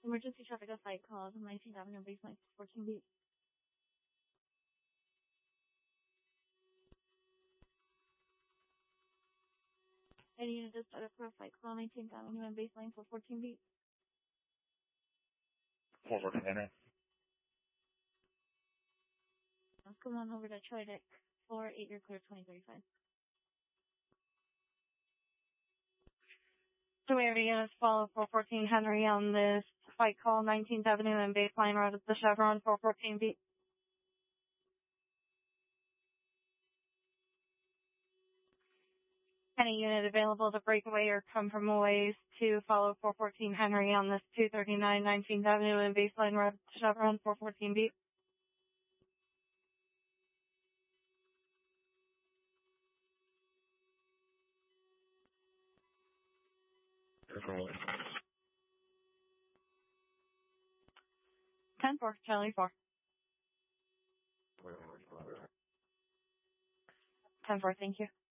Emergency traffic of flight calls on 19th Avenue baseline 14B. Any unit is started for a flight call 19th Avenue and baseline for 14B. 414 Henry. Let's come on over to Troy Deck 48, you're clear 2035. So areas follow 414 Henry on this flight call 19th Avenue and baseline route of the Chevron 414B. Any unit available to break away or come from a ways to follow 414 Henry on this 239 19th Avenue and baseline route to Chevron 414B. Control. 10-4, Charlie 4. 10-4, thank you.